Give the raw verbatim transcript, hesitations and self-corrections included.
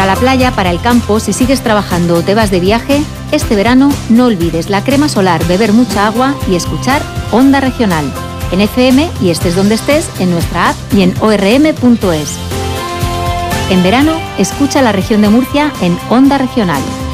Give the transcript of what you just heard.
la playa, para el campo, si sigues trabajando o te vas de viaje, este verano no olvides la crema solar, beber mucha agua y escuchar Onda Regional. En F M y estés donde estés, en nuestra app y en o r m punto es. En verano, escucha la región de Murcia en Onda Regional.